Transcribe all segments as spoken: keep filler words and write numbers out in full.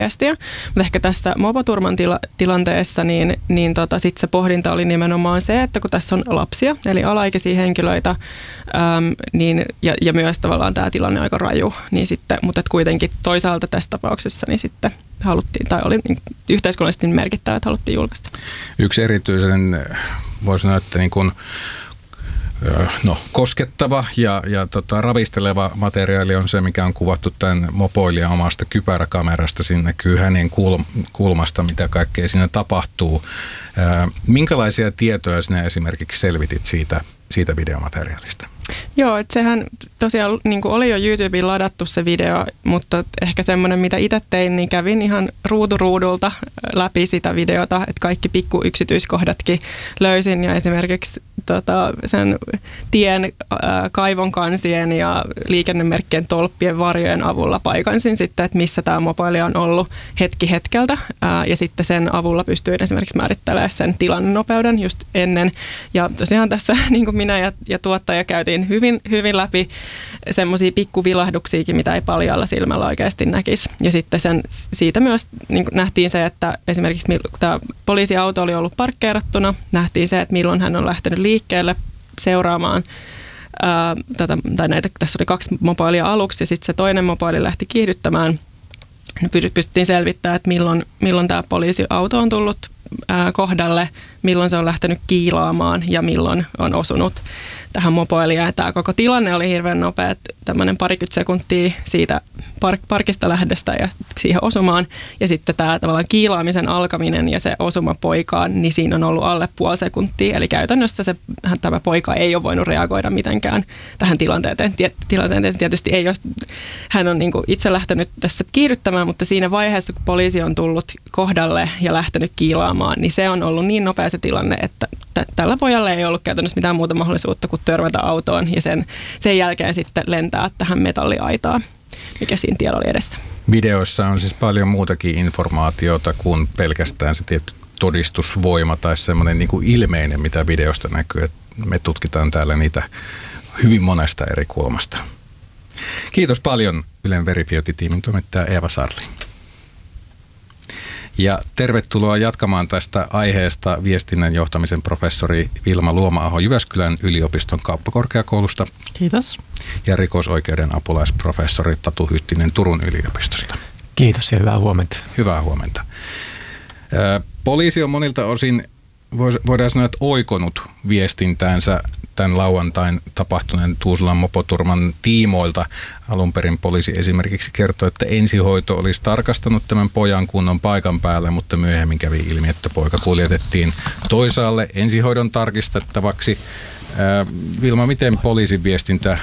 viestiä. Mutta ehkä tässä mopoturman tila- tilanteessa niin, niin tota, sit se pohdinta oli nimenomaan se, että kun tässä on lapsia, eli alaikäisiä henkilöitä, äm, niin, ja, ja myös tavallaan tämä tilanne on aika raju, niin sitten, mutta kuitenkin toisaalta tässä tapauksessa niin sitten haluttiin, tai oli niin, yhteiskunnallisesti merkittävä, että haluttiin julkaista. Yksi erityisen, voisi sanoa, että niin kuin No, koskettava ja, ja tota, ravisteleva materiaali on se, mikä on kuvattu tämän mopoilijan omasta kypäräkamerasta. Siinä näkyy hänen kulm- kulmasta, mitä kaikkea siinä tapahtuu. Ää, minkälaisia tietoja sinä esimerkiksi selvitit siitä, siitä videomateriaalista? Joo, että sehän tosiaan niin kuin oli jo YouTubeen ladattu se video, mutta ehkä semmoinen, mitä itse tein, niin kävin ihan ruuturuudulta läpi sitä videota, että kaikki pikku yksityiskohdatkin löysin ja esimerkiksi tota, sen tien, ää, kaivon kansien ja liikennemerkkien tolppien varjojen avulla paikansin sitten, että missä tämä mopoilija on ollut hetki hetkeltä ää, ja sitten sen avulla pystyin esimerkiksi määrittelemään sen tilannenopeuden just ennen ja tosiaan tässä niin kuin minä ja, ja tuottaja käytiin hyvin, hyvin läpi semmoisia pikkuvilahduksiakin, mitä ei paljaalla silmällä oikeasti näkisi. Ja sitten sen, siitä myös niin nähtiin se, että esimerkiksi kun tämä poliisiauto oli ollut parkkeerattuna, nähtiin se, että milloin hän on lähtenyt liikkeelle seuraamaan ää, tätä, tai näitä, tässä oli kaksi mobiilia aluksi ja sitten se toinen mobiili lähti kiihdyttämään. Pystyttiin selvittämään, että milloin, milloin tämä poliisiauto on tullut ää, kohdalle, milloin se on lähtenyt kiilaamaan ja milloin on osunut tähän mopoilijaan. Tämä koko tilanne oli hirveän nopea, tämmöinen parikymmentä sekuntia siitä park- parkista lähdöstä ja siihen osumaan. Ja sitten tämä tavallaan kiilaamisen alkaminen ja se osuma poikaan, niin siinä on ollut alle puoli sekuntia. Eli käytännössä se, tämä poika ei ole voinut reagoida mitenkään tähän tilanteeseen. Tilanteeseen tietysti ei ole, hän on niin kuin itse lähtenyt tässä kiihdyttämään, mutta siinä vaiheessa, kun poliisi on tullut kohdalle ja lähtenyt kiilaamaan, niin se on ollut niin nopea se tilanne, että t- tällä pojalle ei ollut käytännössä mitään muuta mahdollisuutta kuin törmätä autoon ja sen, sen jälkeen sitten lentää tähän metalliaitaan, mikä siinä tiellä oli edessä. Videoissa on siis paljon muutakin informaatiota kuin pelkästään se tietty todistusvoima tai semmoinen niin kuin ilmeinen, mitä videosta näkyy. Et me tutkitaan täällä niitä hyvin monesta eri kulmasta. Kiitos paljon Ylen Verifiointi-tiimin toimittaja Eeva Sarli. Ja tervetuloa jatkamaan tästä aiheesta viestinnän johtamisen professori Vilma Luoma-aho Jyväskylän yliopiston kauppakorkeakoulusta. Kiitos. Ja rikosoikeuden apulaisprofessori Tatu Hyttinen Turun yliopistosta. Kiitos ja hyvää huomenta. Hyvää huomenta. Poliisi on monilta osin, voidaan sanoa, että oikonut viestintäänsä tämän lauantain tapahtuneen Tuusulan mopoturman tiimoilta. Alun perin poliisi esimerkiksi kertoi, että ensihoito olisi tarkastanut tämän pojan kunnon paikan päälle, mutta myöhemmin kävi ilmi, että poika kuljetettiin toisaalle ensihoidon tarkistettavaksi. Ää, Vilma, miten poliisin viestintä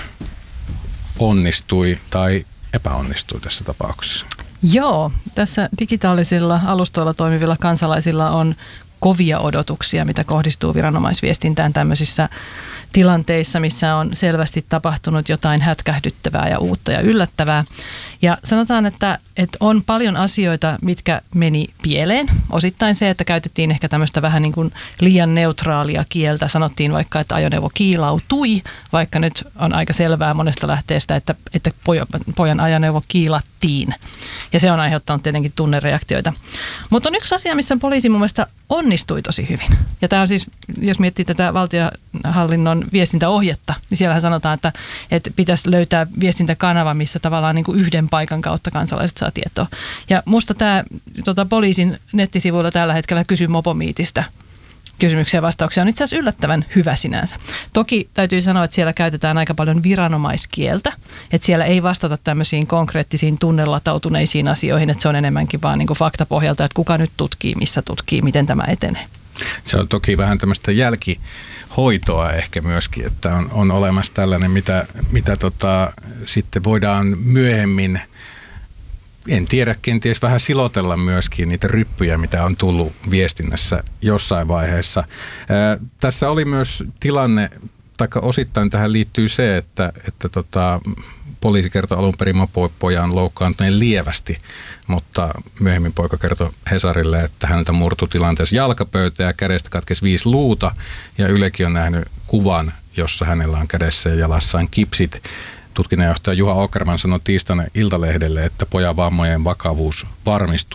onnistui tai epäonnistui tässä tapauksessa? Joo, tässä digitaalisilla alustoilla toimivilla kansalaisilla on kovia odotuksia, mitä kohdistuu viranomaisviestintään tämmöisissä tilanteissa, missä on selvästi tapahtunut jotain hätkähdyttävää ja uutta ja yllättävää. Ja sanotaan, että, että on paljon asioita, mitkä meni pieleen. Osittain se, että käytettiin ehkä tämmöistä vähän niin kuin liian neutraalia kieltä. Sanottiin vaikka, että ajoneuvo kiilautui, vaikka nyt on aika selvää monesta lähteestä, että, että pojan ajoneuvo kiilattiin. Ja se on aiheuttanut tietenkin tunnereaktioita. Mutta on yksi asia, missä poliisi mun mielestä onnistui tosi hyvin. Ja tämä on siis, jos miettii tätä valtionhallinnon viestintäohjetta, niin siellähän sanotaan, että, että pitäisi löytää viestintäkanava, missä tavallaan niin kuin yhden paikan kautta kansalaiset saa tietoa. Ja musta tämä tota, poliisin nettisivuilla tällä hetkellä Kysy Mopomiitistä kysymyksiä ja vastauksia on itse asiassa yllättävän hyvä sinänsä. Toki täytyy sanoa, että siellä käytetään aika paljon viranomaiskieltä, että siellä ei vastata tämmöisiin konkreettisiin tunnelatautuneisiin asioihin, että se on enemmänkin vaan niin kuin faktapohjalta, että kuka nyt tutkii, missä tutkii, miten tämä etenee. Se on toki vähän tämmöistä jälkihoitoa ehkä myöskin, että on, on olemassa tällainen, mitä, mitä tota, sitten voidaan myöhemmin, en tiedä, kenties vähän silotella myöskin niitä ryppyjä, mitä on tullut viestinnässä jossain vaiheessa. Ää, tässä oli myös tilanne, tai osittain tähän liittyy se, että, että tota, poliisi kertoi alun perin mopopojan loukkaantuneen lievästi, mutta myöhemmin poika kertoi Hesarille, että häneltä murtui tilanteessa jalkapöytä ja kädestä katkesi viisi luuta, ja Ylekin on nähnyt kuvan, jossa hänellä on kädessä ja jalassaan kipsit. Tutkinnanjohtaja Juha Åkerman sanoi tiistaina Iltalehdelle, että pojan vammojen vakavuus varmistui